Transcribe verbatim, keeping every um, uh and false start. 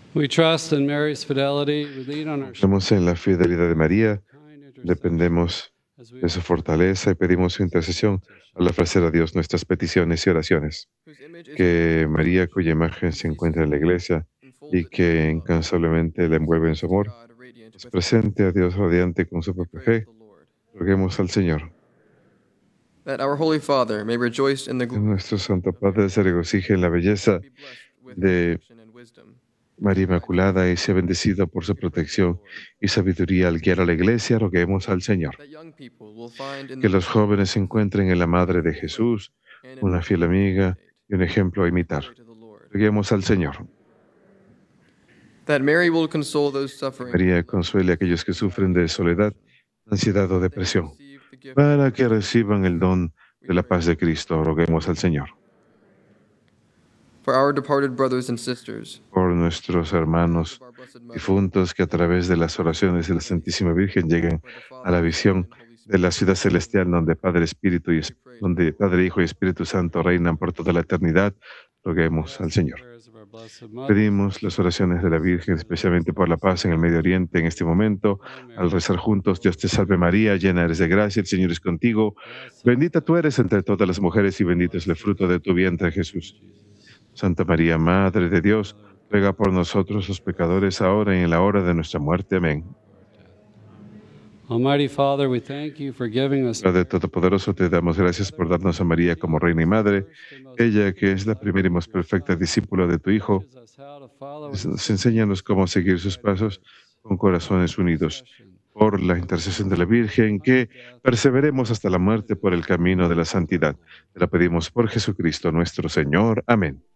We trust in Mary's fidelity. We lean on her Confiamos en la fidelidad de María, kind intercession dependemos as we de su fortaleza y pedimos su intercesión al ofrecer a Dios nuestras peticiones y oraciones. whose image is Que revealed María, cuya imagen se encuentra en la Iglesia y enfolded que in love, incansablemente la envuelve en su to amor, God radiant nos with presente a Dios radiante con su we propia pray to fe. the Lord. Roguemos al Señor. That our Holy Father may rejoice in the Que glory nuestro Santo Padre se regocije en la belleza be blessed with de protection and wisdom. María Inmaculada y sea bendecido por su protección y sabiduría al guiar a la Iglesia. Roguemos al Señor. That young people will find in Que the los jóvenes encuentren en la Madre de Jesús and in una fiel amiga y un ejemplo a imitar. glory to the Lord. Roguemos al Señor. That Mary will console those suffering María consuele a aquellos que sufren de soledad, ansiedad o they may depresión, receive the gift para que reciban el don de la paz de Cristo. Roguemos al Señor. for our departed brothers and sisters, Por nuestros hermanos of our Blessed Mother, difuntos que a través de las oraciones de la Santísima Virgen lleguen for the a Father, la Son, visión and Holy de Spirit. la ciudad celestial donde Padre, Espíritu y es- donde Padre, Hijo y Espíritu Santo reinan por toda la eternidad. Roguemos al Señor. prayers of our Blessed Mother. Pedimos las oraciones de la Virgen, especialmente por la paz en el Medio Oriente en este momento. Al rezar juntos, Dios te salve María, llena eres de gracia, el Señor es contigo. Bendita tú eres entre todas las mujeres y bendito es el fruto de tu vientre, Jesús. Santa María, Madre de Dios, ruega por nosotros los pecadores ahora y en la hora de nuestra muerte. Amén. Almighty Father, we thank you for giving us Padre Todopoderoso, te damos gracias por darnos a María como Reina y Madre, ella que es la primera y más perfecta discípula de tu Hijo. Nos enséñanos cómo seguir sus pasos con corazones unidos. Por la intercesión de la Virgen, que perseveremos hasta la muerte por el camino de la santidad. Te la pedimos por Jesucristo nuestro Señor. Amén.